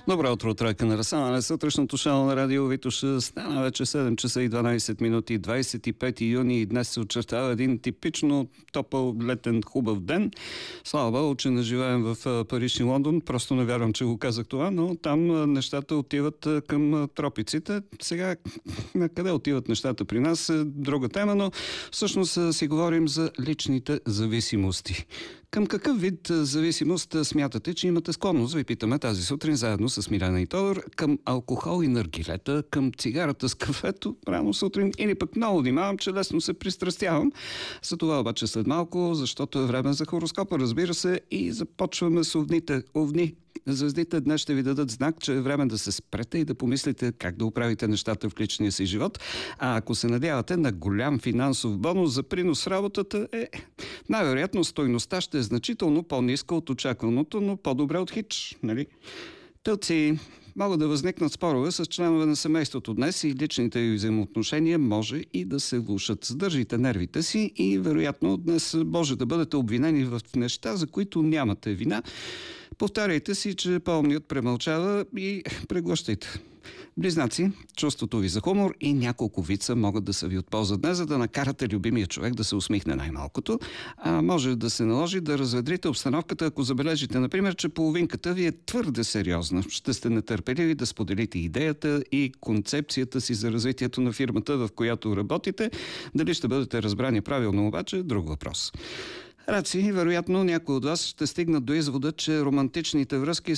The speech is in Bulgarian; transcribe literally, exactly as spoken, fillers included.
Добро утро, тройка на разсъмване. Сутрешното шоу на радио Витош стана вече седем часа и дванайсет минути, двайсет и пети юни, и днес се очертава един типично топъл летен хубав ден. Слава Богу, че не живеем в Париж и Лондон. Просто не вярвам, че го казах това, но там нещата отиват към тропиците. Сега, на къде отиват нещата при нас е друга тема, но всъщност си говорим за личните зависимости. Към какъв вид зависимост смятате, че имате склонност? Ви питаме тази сутрин заедно с Милена и Тодор. Към алкохол и наргилета, към цигарата с кафето рано сутрин, или пък много внимавам, че лесно се пристрастявам. За това обаче след малко, защото е време за хороскопа, разбира се, и започваме с овните. Овни. Звездите днес ще ви дадат знак, че е време да се спрете и да помислите как да оправите нещата в личния си живот. А ако се надявате на голям финансов бонус за принос в работата, е, най-вероятно стойността ще е значително по-ниска от очакваното, но по-добре от хич, нали? Тълци, могат да възникнат спорове с членове на семейството днес и личните ви взаимоотношения може и да се влушат. Задържите нервите си и вероятно днес може да бъдете обвинени в неща, за които нямате вина. Повтаряйте си, че по-умният премълчава и преглъщайте. Близнаци, чувството ви за хумор и няколко вица могат да са ви от полза днес, за да накарате любимия човек да се усмихне най-малкото. А може да се наложи да разведрите обстановката, ако забележите, например, че половинката ви е твърде сериозна. Ще сте нетърпеливи да споделите идеята и концепцията си за развитието на фирмата, в която работите. Дали ще бъдете разбрани правилно, обаче, друг въпрос. Раци, вероятно някои от вас ще стигнат до извода, че романтичните връзки